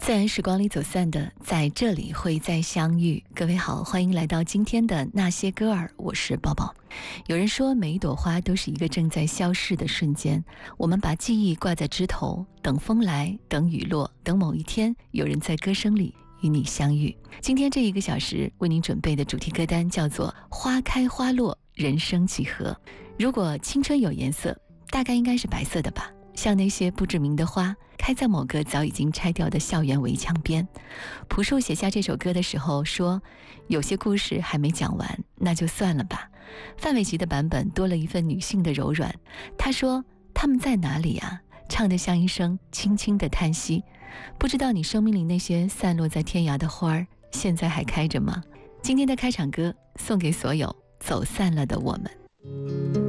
自然时光里走散的，在这里会再相遇。各位好，欢迎来到今天的那些歌儿，我是宝宝。有人说，每一朵花都是一个正在消逝的瞬间，我们把记忆挂在枝头，等风来，等雨落，等某一天有人在歌声里与你相遇。今天这1个小时为您准备的主题歌单叫做花开花落，人生几何。如果青春有颜色，大概应该是白色的吧，像那些不知名的花，开在某个早已经拆掉的校园围墙边。朴树写下这首歌的时候说，有些故事还没讲完，那就算了吧。范玮琪的版本多了一份女性的柔软，她说，他们在哪里啊？唱得像一声轻轻的叹息。不知道你生命里那些散落在天涯的花儿，现在还开着吗？今天的开场歌送给所有走散了的我们。